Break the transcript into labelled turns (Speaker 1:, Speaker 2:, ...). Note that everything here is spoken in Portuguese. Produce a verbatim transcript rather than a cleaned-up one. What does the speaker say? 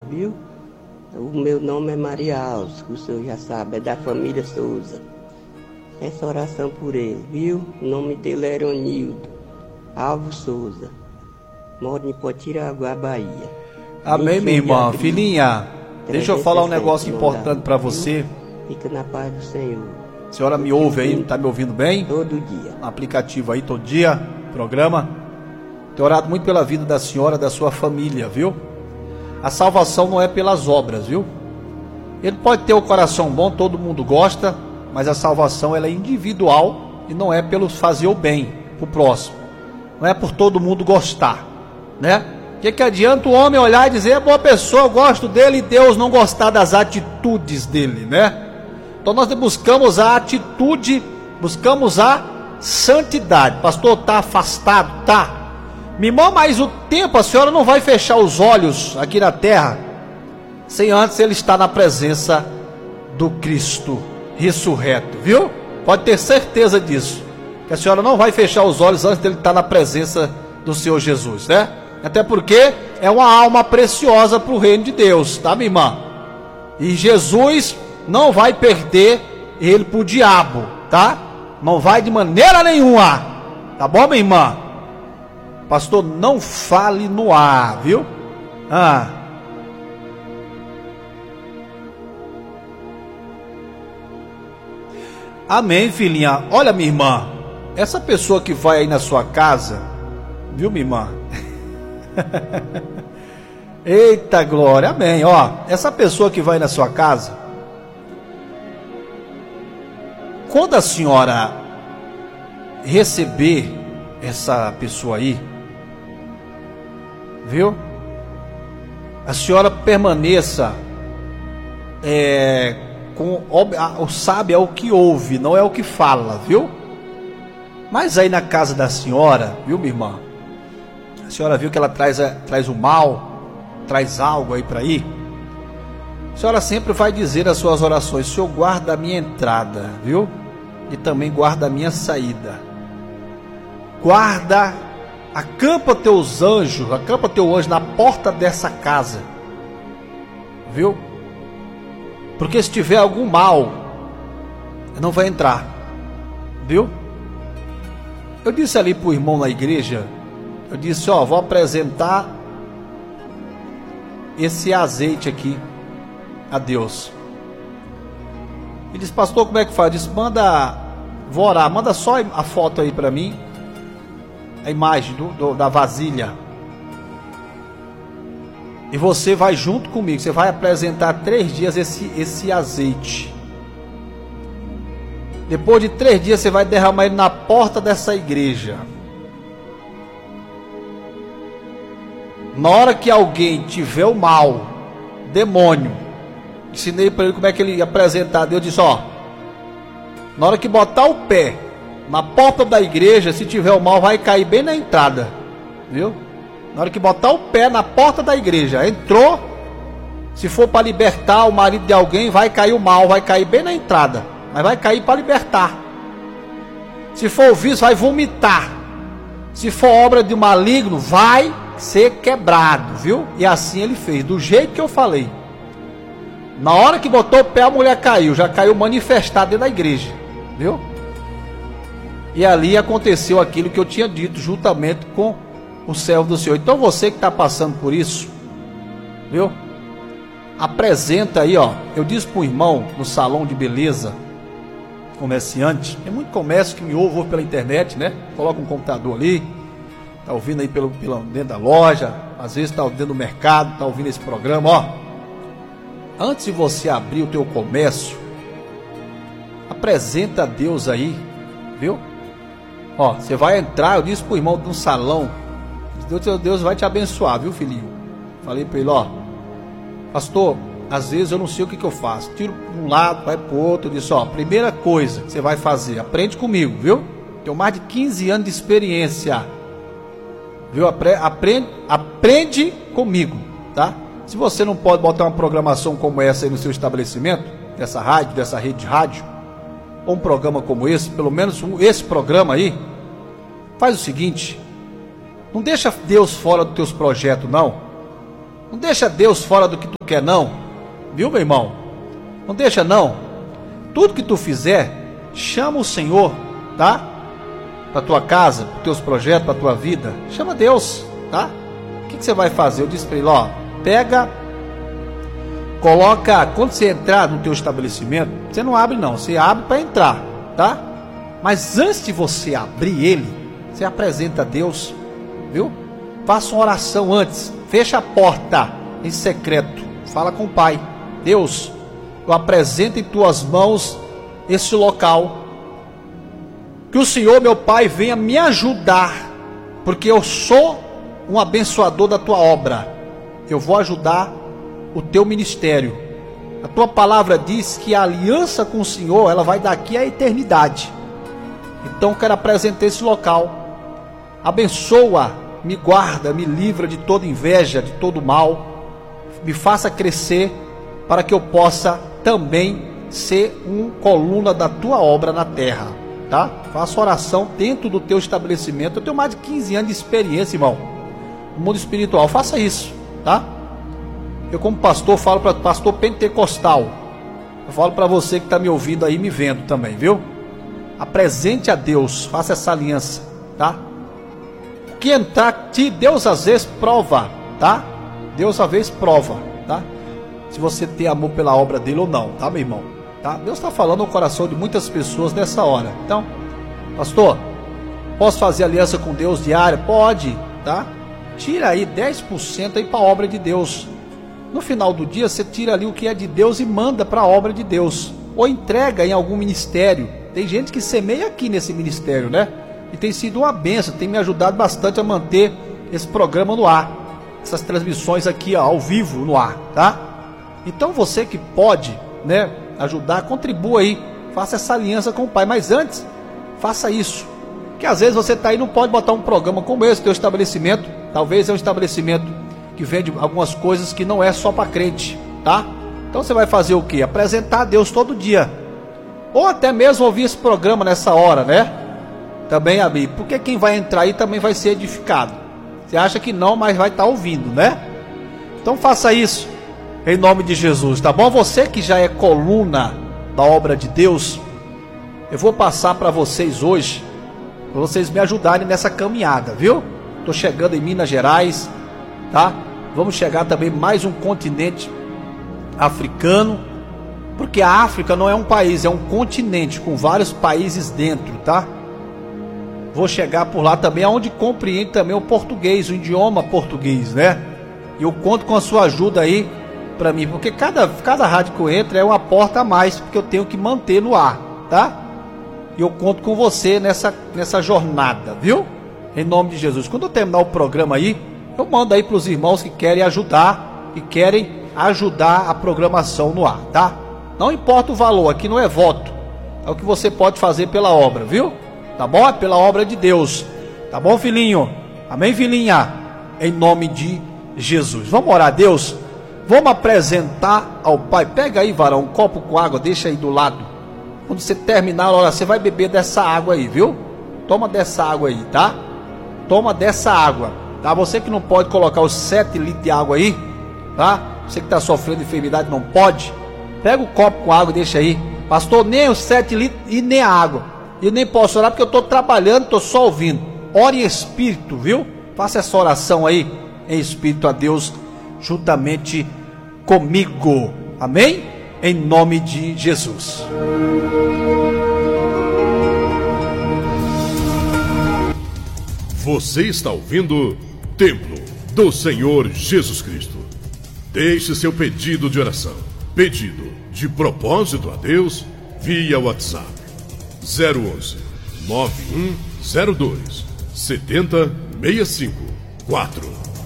Speaker 1: viu? O meu nome é Maria Alves, que o senhor já sabe, é da família Souza. Essa oração por ele, viu? O nome dele é Eronildo Alves Souza. Mora em Potiraguá, Bahia.
Speaker 2: Amém, minha irmã. Filhinha, deixa eu falar um negócio importante para você.
Speaker 1: Fica na paz do Senhor.
Speaker 2: A senhora me ouve aí, tá me ouvindo bem?
Speaker 1: Todo dia.
Speaker 2: No aplicativo aí, todo dia, programa. Tenho orado muito pela vida da senhora, da sua família, viu? A salvação não é pelas obras, viu? Ele pode ter o coração bom, todo mundo gosta, mas a salvação ela é individual e não é pelo fazer o bem pro próximo. Não é por todo mundo gostar, né? O que, que adianta o homem olhar e dizer, é boa pessoa, eu gosto dele, e Deus não gostar das atitudes dele, né? Então nós buscamos a atitude, buscamos a santidade. Pastor, está afastado? Tá. Minha irmã, mas o tempo, a senhora não vai fechar os olhos aqui na terra sem antes ele estar na presença do Cristo ressurreto, viu? Pode ter certeza disso, que a senhora não vai fechar os olhos antes dele estar na presença do Senhor Jesus, né? Até porque é uma alma preciosa para o reino de Deus, tá, minha irmã? E Jesus não vai perder ele para o diabo, tá? Não vai de maneira nenhuma, tá bom, minha irmã? Pastor, não fale no ar, viu? Ah. Amém, filhinha. Olha, minha irmã, essa pessoa que vai aí na sua casa, viu, minha irmã? Eita glória, amém. Ó, essa pessoa que vai na sua casa, quando a senhora receber essa pessoa aí, viu? A senhora permaneça é, com o sabe é o que ouve, não é o que fala, viu? Mas aí na casa da senhora, viu, minha irmã? A senhora viu que ela traz, traz o mal, traz algo aí para aí. A senhora sempre vai dizer as suas orações: Senhor, guarda a minha entrada, viu? E também guarda a minha saída. Guarda, acampa teus anjos, acampa teu anjo na porta dessa casa, viu? Porque se tiver algum mal, não vai entrar, viu? Eu disse ali pro irmão na igreja, eu disse, ó, vou apresentar esse azeite aqui a Deus. Ele disse, pastor, como é que faz? Eu disse, manda, vou orar, manda só a foto aí para mim, a imagem do, do, da vasilha. E você vai junto comigo, você vai apresentar três dias esse, esse azeite. Depois de três dias você vai derramar ele na porta dessa igreja. Na hora que alguém tiver o mal, demônio, ensinei para ele como é que ele ia apresentar a Deus. Eu disse, ó, na hora que botar o pé na porta da igreja, se tiver o mal, vai cair bem na entrada, viu? Na hora que botar o pé na porta da igreja, entrou, se for para libertar o marido de alguém, vai cair o mal, vai cair bem na entrada, mas vai cair para libertar. Se for o vício, vai vomitar. Se for obra de um maligno, vai ser quebrado, viu? E assim ele fez, do jeito que eu falei. Na hora que botou o pé, a mulher caiu, já caiu manifestado dentro da igreja, viu? E ali aconteceu aquilo que eu tinha dito, juntamente com o servo do Senhor. Então você que está passando por isso, viu? Apresenta aí, ó. Eu disse para o irmão no salão de beleza, comerciante, tem muito comércio que me ouve, ouve pela internet, né? Coloca um computador ali, tá ouvindo aí pelo, pelo, dentro da loja, às vezes tá dentro do mercado, tá ouvindo esse programa, ó. Antes de você abrir o teu comércio, apresenta a Deus aí, viu? Ó, você vai entrar, eu disse pro irmão de um salão, Deus, Deus vai te abençoar, viu, filhinho? Falei para ele, ó, pastor, às vezes eu não sei o que, que eu faço, tiro para um lado, vai para o outro. Eu disse, ó, primeira coisa que você vai fazer, aprende comigo, viu? Tenho mais de quinze anos de experiência, viu? Apre, aprende, aprende comigo, tá? Se você não pode botar uma programação como essa aí no seu estabelecimento, dessa rádio, dessa rede de rádio, ou um programa como esse, pelo menos um, esse programa aí, faz o seguinte, não deixa Deus fora dos teus projetos, não. Não deixa Deus fora do que tu quer não, viu, meu irmão? Não deixa não. Tudo que tu fizer, chama o Senhor, tá? Para tua casa, para teus projetos, para tua vida, chama Deus, tá? O que, que você vai fazer? Eu disse para ele, ó, pega, coloca, quando você entrar no teu estabelecimento, você não abre não, você abre para entrar, tá? Mas antes de você abrir ele, você apresenta a Deus, viu? Faça uma oração antes, fecha a porta em secreto, fala com o Pai. Deus, eu apresento em tuas mãos esse local, que o Senhor, meu Pai, venha me ajudar, porque eu sou um abençoador da tua obra, eu vou ajudar o teu ministério. A tua palavra diz que a aliança com o Senhor, ela vai daqui à eternidade. Então eu quero apresentar esse local, abençoa, me guarda, me livra de toda inveja, de todo mal, me faça crescer, para que eu possa também ser um coluna da tua obra na terra, tá? Faça oração dentro do teu estabelecimento. Eu tenho mais de quinze anos de experiência, irmão, no mundo espiritual. Faça isso, tá? Eu, como pastor, falo para pastor pentecostal, eu falo para você que está me ouvindo aí, me vendo também, viu? Apresente a Deus, faça essa aliança, tá? Que entrar, que Deus às vezes prova, tá? Deus às vezes prova, tá? Se você tem amor pela obra dele ou não, tá, meu irmão? Tá? Deus está falando no coração de muitas pessoas nessa hora. Então, pastor, posso fazer aliança com Deus diária? Pode, tá? Tira aí dez por cento aí para a obra de Deus. No final do dia, você tira ali o que é de Deus e manda para a obra de Deus. Ou entrega em algum ministério. Tem gente que semeia aqui nesse ministério, né? E tem sido uma benção, tem me ajudado bastante a manter esse programa no ar. Essas transmissões aqui, ó, ao vivo no ar, tá? Então você que pode, né, ajudar, contribua aí, faça essa aliança com o Pai. Mas antes, faça isso, que às vezes você está aí e não pode botar um programa como esse, teu estabelecimento, talvez é um estabelecimento que vende algumas coisas que não é só para crente, tá? Então você vai fazer o quê? Apresentar a Deus todo dia, ou até mesmo ouvir esse programa nessa hora, né? Também, Abi, porque quem vai entrar aí também vai ser edificado. Você acha que não, mas vai estar ouvindo, né? Então faça isso em nome de Jesus, tá bom? Você que já é coluna da obra de Deus, eu vou passar para vocês hoje, para vocês me ajudarem nessa caminhada, viu? Estou chegando em Minas Gerais, tá? Vamos chegar também mais um continente africano, porque a África não é um país, é um continente com vários países dentro, tá? Vou chegar por lá também, onde compreende também o português, o idioma português, né? E eu conto com a sua ajuda aí para mim, porque cada, cada rádio que eu entro é uma porta a mais, porque eu tenho que manter no ar, tá? E eu conto com você nessa, nessa jornada, viu? Em nome de Jesus. Quando eu terminar o programa aí, eu mando aí para os irmãos que querem ajudar, que querem ajudar a programação no ar, tá? Não importa o valor, aqui não é voto, é o que você pode fazer pela obra, viu? Tá bom? É pela obra de Deus, tá bom, filhinho? Amém, filhinha? Em nome de Jesus. Vamos orar a Deus? Vamos apresentar ao Pai. Pega aí, varão, um copo com água, deixa aí do lado. Quando você terminar a oração, você vai beber dessa água aí, viu? Toma dessa água aí, tá? Toma dessa água, tá? Você que não pode colocar os sete litros de água aí, tá? Você que está sofrendo enfermidade não pode, pega o copo com água e deixa aí. Pastor, nem os sete litros e nem a água. Eu nem posso orar porque eu estou trabalhando, estou só ouvindo. Ore em espírito, viu? Faça essa oração aí em espírito a Deus juntamente comigo. Amém? Em nome de Jesus.
Speaker 3: Você está ouvindo Templo do Senhor Jesus Cristo. Deixe seu pedido de oração, pedido de propósito a Deus via WhatsApp zero onze, nove um zero dois, sete zero seis cinco quatro.